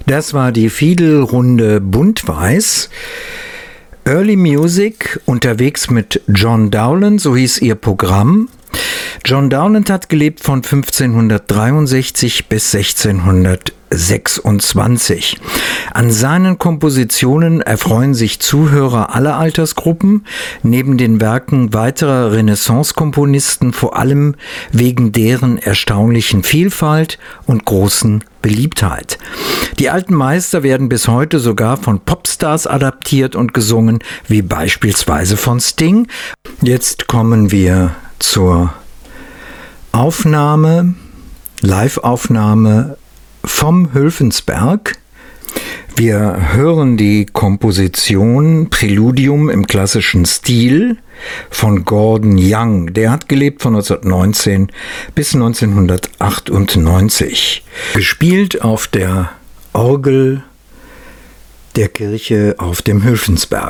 Das war die Fiedelrunde Buntweiß. Early Music unterwegs mit John Dowland, so hieß ihr Programm. John Dowland hat gelebt von 1563 bis 1626. An seinen Kompositionen erfreuen sich Zuhörer aller Altersgruppen, neben den Werken weiterer Renaissance-Komponisten, vor allem wegen deren erstaunlichen Vielfalt und großen Beliebtheit. Die alten Meister werden bis heute sogar von Popstars adaptiert und gesungen, wie beispielsweise von Sting. Jetzt kommen wir zur Live-Aufnahme vom Hülfensberg. Wir hören die Komposition Präludium im klassischen Stil von Gordon Young. Der hat gelebt von 1919 bis 1998. Gespielt auf der Orgel der Kirche auf dem Hülfensberg.